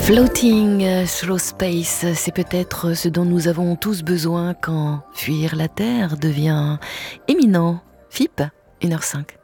Floating through space, c'est peut-être ce dont nous avons tous besoin quand fuir la Terre devient éminent. FIP, 1h05.